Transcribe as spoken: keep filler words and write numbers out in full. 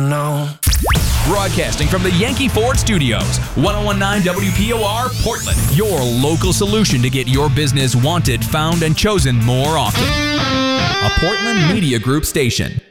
know. Broadcasting from the Yankee Ford Studios, ten nineteen W P O R, Portland. Your local solution to get your business wanted, found, and chosen more often. A Portland Media Group station.